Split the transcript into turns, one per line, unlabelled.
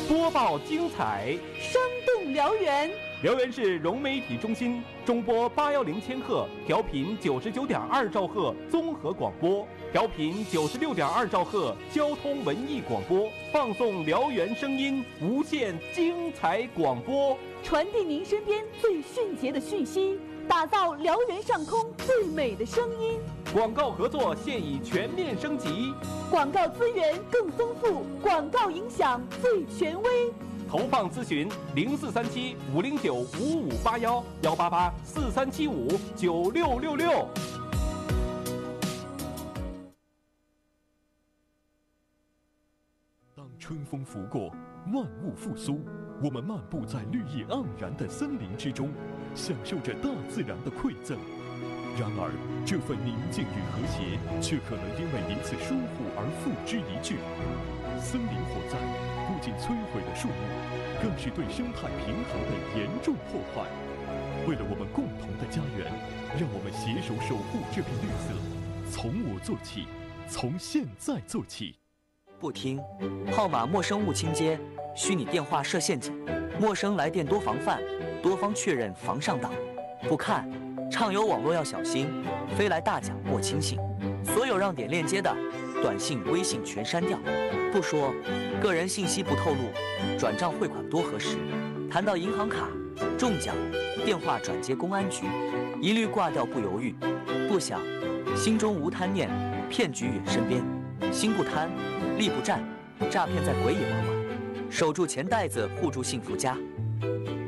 播报精彩，
生动辽源。
辽源市融媒体中心中波810千赫，调频99.2兆赫综合广播，调频96.2兆赫交通文艺广播，放送辽源声音，无限精彩广播，
传递您身边最迅捷的讯息，打造辽源上空最美的声音。
广告合作现已全面升级，
广告资源更丰富，广告影响最权威。
投放咨询0437-509-5581，188-4375-9666。
当春风拂过，万物复苏，我们漫步在绿意盎然的森林之中，享受着大自然的馈赠。然而，这份宁静与和谐，却可能因为一次疏忽而付之一炬。森林火灾不仅摧毁了树木，更是对生态平衡的严重破坏。为了我们共同的家园，让我们携手守护这片绿色。从我做起，从现在做起。
不听，号码陌生勿倾接，虚拟电话设陷阱，陌生来电多防范，多方确认防上当。不看，畅游网络要小心，飞来大奖莫轻信。所有让点链接的短信、微信全删掉。不说，个人信息不透露，转账汇款多核实。谈到银行卡、中奖、电话转接公安局，一律挂掉不犹豫。不想，心中无贪念，骗局远身边。心不贪，力不战，诈骗在鬼也往往。守住钱袋子，护住幸福家。